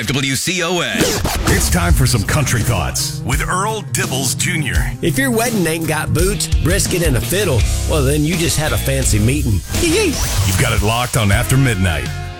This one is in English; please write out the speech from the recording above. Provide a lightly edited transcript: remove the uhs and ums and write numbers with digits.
WCOS. It's time for some country thoughts with Earl Dibbles Jr. If your wedding ain't got boots, brisket, and a fiddle, well, then you just had a fancy meeting. You've got it locked on After Midnight.